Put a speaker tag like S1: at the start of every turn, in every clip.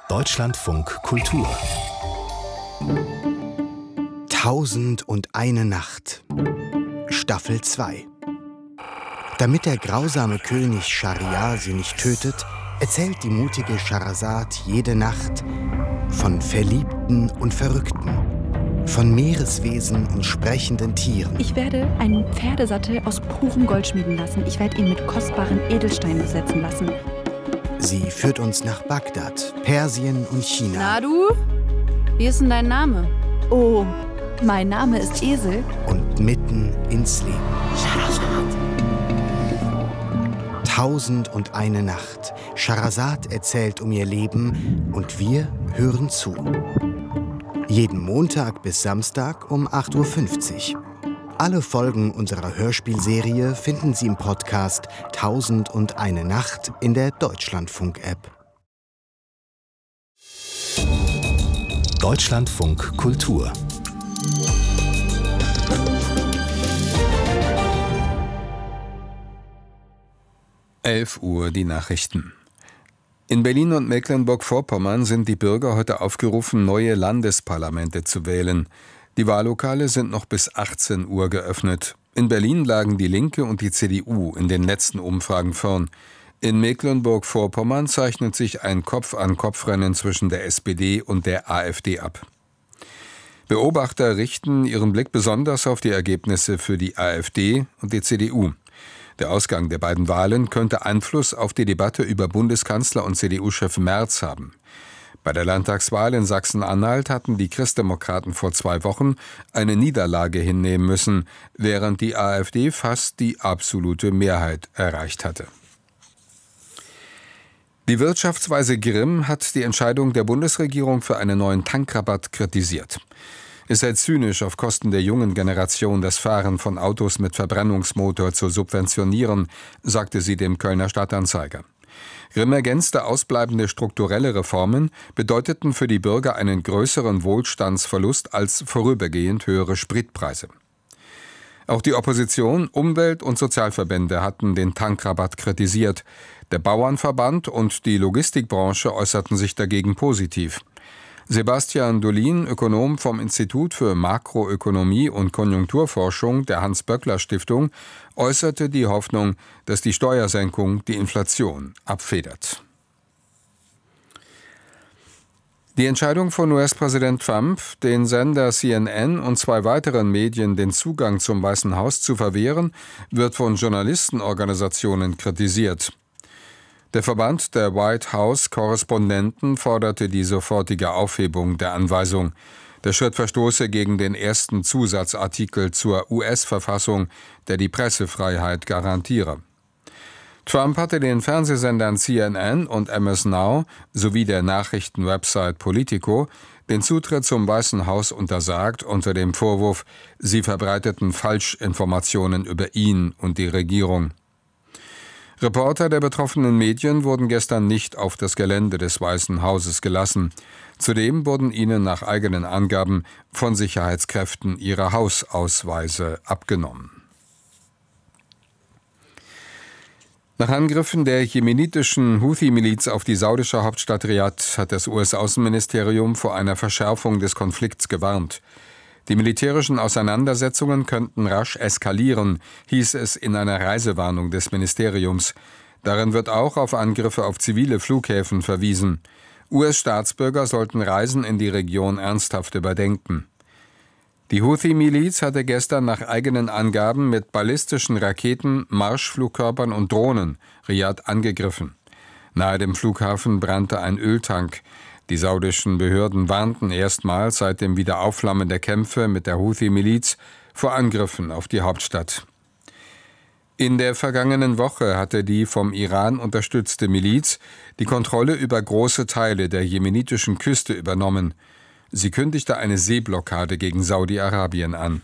S1: Deutschlandfunk Kultur 1001 Nacht Staffel 2. Damit der grausame König Schahriar sie nicht tötet, erzählt die mutige Schehersad jede Nacht von Verliebten und Verrückten, von Meereswesen und sprechenden Tieren.
S2: Ich werde einen Pferdesattel aus purem Gold schmieden lassen. Ich werde ihn mit kostbaren Edelsteinen besetzen lassen.
S1: Sie führt uns nach Bagdad, Persien und China.
S3: Na du? Wie ist denn dein Name?
S2: Oh, mein Name ist Esel.
S1: Und mitten ins Leben. 1001 Nacht. Schehersad erzählt um ihr Leben und wir hören zu. Jeden Montag bis Samstag um 8:50 Uhr. Alle Folgen unserer Hörspielserie finden Sie im Podcast 1001 Nacht in der Deutschlandfunk-App. Deutschlandfunk Kultur
S4: 11 Uhr die Nachrichten. In Berlin und Mecklenburg-Vorpommern sind die Bürger heute aufgerufen, neue Landesparlamente zu wählen. Die Wahllokale sind noch bis 18 Uhr geöffnet. In Berlin lagen die Linke und die CDU in den letzten Umfragen vorn. In Mecklenburg-Vorpommern zeichnet sich ein Kopf-an-Kopf-Rennen zwischen der SPD und der AfD ab. Beobachter richten ihren Blick besonders auf die Ergebnisse für die AfD und die CDU. Der Ausgang der beiden Wahlen könnte Einfluss auf die Debatte über Bundeskanzler und CDU-Chef Merz haben. Bei der Landtagswahl in Sachsen-Anhalt hatten die Christdemokraten vor 2 Wochen eine Niederlage hinnehmen müssen, während die AfD fast die absolute Mehrheit erreicht hatte. Die Wirtschaftsweise Grimm hat die Entscheidung der Bundesregierung für einen neuen Tankrabatt kritisiert. Es sei zynisch, auf Kosten der jungen Generation das Fahren von Autos mit Verbrennungsmotor zu subventionieren, sagte sie dem Kölner Stadtanzeiger. Grimm ergänzte, ausbleibende strukturelle Reformen bedeuteten für die Bürger einen größeren Wohlstandsverlust als vorübergehend höhere Spritpreise. Auch die Opposition, Umwelt- und Sozialverbände hatten den Tankrabatt kritisiert. Der Bauernverband und die Logistikbranche äußerten sich dagegen positiv. Sebastian Dolin, Ökonom vom Institut für Makroökonomie und Konjunkturforschung der Hans-Böckler-Stiftung, äußerte die Hoffnung, dass die Steuersenkung die Inflation abfedert. Die Entscheidung von US-Präsident Trump, den Sender CNN und 2 weiteren Medien den Zugang zum Weißen Haus zu verwehren, wird von Journalistenorganisationen kritisiert. Der Verband der White House-Korrespondenten forderte die sofortige Aufhebung der Anweisung. Der Schritt verstoße gegen den ersten Zusatzartikel zur US-Verfassung, der die Pressefreiheit garantiere. Trump hatte den Fernsehsendern CNN und MS Now sowie der Nachrichtenwebsite Politico den Zutritt zum Weißen Haus untersagt unter dem Vorwurf, sie verbreiteten Falschinformationen über ihn und die Regierung. Reporter der betroffenen Medien wurden gestern nicht auf das Gelände des Weißen Hauses gelassen. Zudem wurden ihnen nach eigenen Angaben von Sicherheitskräften ihre Hausausweise abgenommen. Nach Angriffen der jemenitischen Houthi-Miliz auf die saudische Hauptstadt Riad hat das US-Außenministerium vor einer Verschärfung des Konflikts gewarnt. Die militärischen Auseinandersetzungen könnten rasch eskalieren, hieß es in einer Reisewarnung des Ministeriums. Darin wird auch auf Angriffe auf zivile Flughäfen verwiesen. US-Staatsbürger sollten Reisen in die Region ernsthaft überdenken. Die Houthi-Miliz hatte gestern nach eigenen Angaben mit ballistischen Raketen, Marschflugkörpern und Drohnen Riad angegriffen. Nahe dem Flughafen brannte ein Öltank. Die saudischen Behörden warnten erstmals seit dem Wiederaufflammen der Kämpfe mit der Houthi-Miliz vor Angriffen auf die Hauptstadt. In der vergangenen Woche hatte die vom Iran unterstützte Miliz die Kontrolle über große Teile der jemenitischen Küste übernommen. Sie kündigte eine Seeblockade gegen Saudi-Arabien an.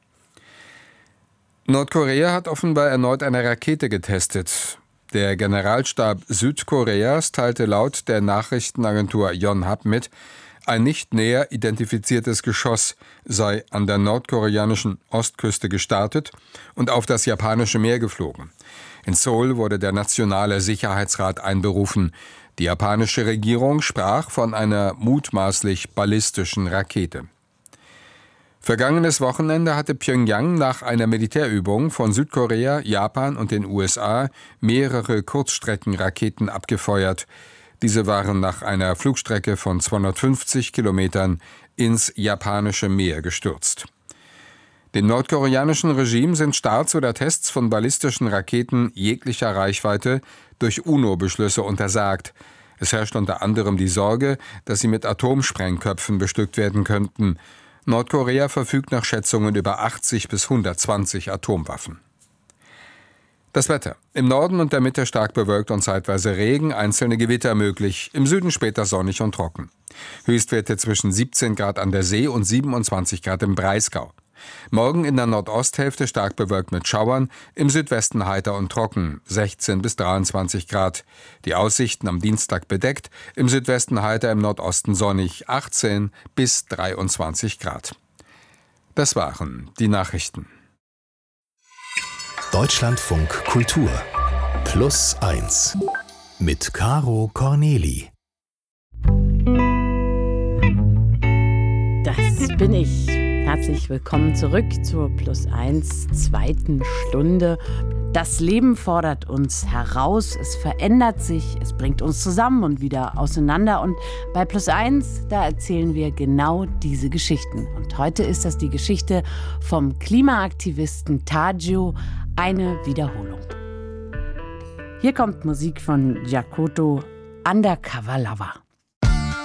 S4: Nordkorea hat offenbar erneut eine Rakete getestet. Der Generalstab Südkoreas teilte laut der Nachrichtenagentur Yonhap mit, ein nicht näher identifiziertes Geschoss sei an der nordkoreanischen Ostküste gestartet und auf das japanische Meer geflogen. In Seoul wurde der Nationale Sicherheitsrat einberufen. Die japanische Regierung sprach von einer mutmaßlich ballistischen Rakete. Vergangenes Wochenende hatte Pjöngjang nach einer Militärübung von Südkorea, Japan und den USA mehrere Kurzstreckenraketen abgefeuert. Diese waren nach einer Flugstrecke von 250 Kilometern ins japanische Meer gestürzt. Dem nordkoreanischen Regime sind Starts oder Tests von ballistischen Raketen jeglicher Reichweite durch UNO-Beschlüsse untersagt. Es herrscht unter anderem die Sorge, dass sie mit Atomsprengköpfen bestückt werden könnten. Nordkorea verfügt nach Schätzungen über 80 bis 120 Atomwaffen. Das Wetter. Im Norden und der Mitte stark bewölkt und zeitweise Regen, einzelne Gewitter möglich. Im Süden später sonnig und trocken. Höchstwerte zwischen 17 Grad an der See und 27 Grad im Breisgau. Morgen in der Nordosthälfte stark bewölkt mit Schauern, im Südwesten heiter und trocken, 16 bis 23 Grad. Die Aussichten am Dienstag bedeckt, im Südwesten heiter, im Nordosten sonnig, 18 bis 23 Grad. Das waren die Nachrichten.
S5: Deutschlandfunk Kultur +1 mit Caro Corneli.
S6: Das bin ich. Herzlich willkommen zurück zur +1 zweiten Stunde. Das Leben fordert uns heraus, es verändert sich, es bringt uns zusammen und wieder auseinander. Und bei +1, da erzählen wir genau diese Geschichten. Und heute ist das die Geschichte vom Klimaaktivisten Tadzio, eine Wiederholung. Hier kommt Musik von Giacoto, Undercover Lover.